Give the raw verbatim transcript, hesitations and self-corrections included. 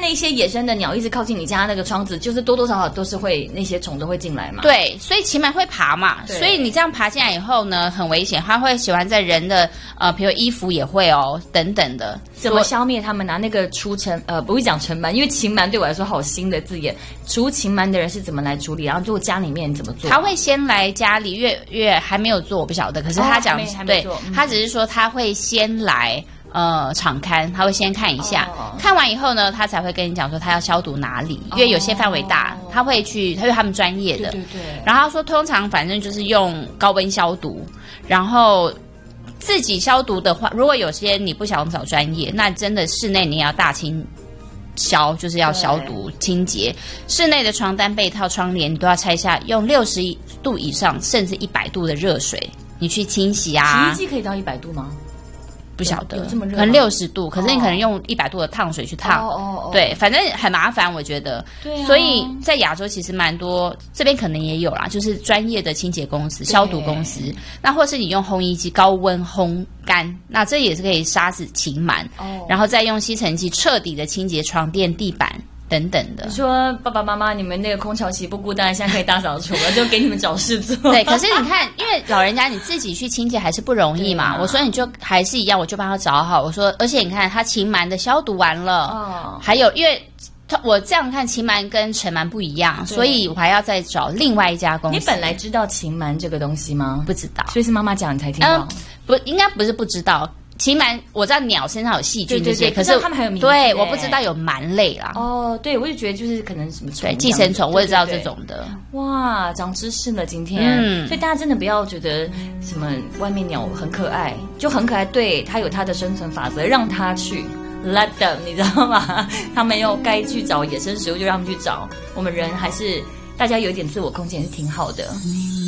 那些野生的鸟一直靠近你家那个窗子，就是多多少少都是会那些虫都会进来嘛。 对，所以禽螨会爬嘛，所以你这样爬进来以后呢，很危险，它会喜欢在人的呃，比如衣服也会哦，等等的。 怎么消灭它们？拿那个除尘呃，不会讲尘螨，因为禽螨对我来说好新的字眼。除禽螨的人是怎么来处理？然后如果家里面怎么做？ 他会先来家里，月月还没有做，我不晓得。可是他讲、 哦、 对、嗯，他只是说他会先来。呃，场勘他会先看一下、哦，看完以后呢，他才会跟你讲说他要消毒哪里，因为有些范围大，哦、他会去，因为他们专业的， 对对对。 然后他说，通常反正就是用高温消毒，然后自己消毒的话，如果有些你不想找专业，那真的室内你也要大清消，就是要消毒清洁。室内的床单、被套、窗帘你都要拆下，用六十度以上，甚至一百度的热水，你去清洗啊。 洗衣机可以到一百度吗？ 不晓得， 有这么热吗？ 可能六十度，可是你可能用一百度的烫水去烫， 哦哦， 对，反正很麻烦，我觉得。对啊。所以在亚洲其实蛮多，这边可能也有啦，就是专业的清洁公司、消毒公司，那或是你用烘衣机高温烘干，那这也是可以杀死禽螨，哦，然后再用吸尘器彻底的清洁床垫、地板。等等的， 你说爸爸妈妈，你们那个空巢期不孤单，现在可以大扫除了，就给你们找事做。 对，可是你看，因为老人家你自己去清洁还是不容易嘛。啊、我说你就还是一样，我就帮他找好。我说，而且你看他禽螨的消毒完了，哦，还有因为我这样看禽螨跟尘螨不一样，所以我还要再找另外一家公司。 你本来知道禽螨这个东西吗？ 不知道， 所以是妈妈讲你才听到。 嗯、不，应该不是不知道。禽螨我知道鸟身上有细菌这些， 对对对， 可是他们还有名字， 对，我不知道有螨类啦。 哦，对，我就觉得就是可能什么虫， 对，寄生虫，我也知道这种的。 哇，长知识了今天。 嗯， 所以大家真的不要觉得什么外面鸟很可爱，就很可爱，对，它有它的生存法则，让它去 let them， 你知道吗？他们又该去找野生食物就让他们去找，我们人还是大家有一点自我空间是挺好的。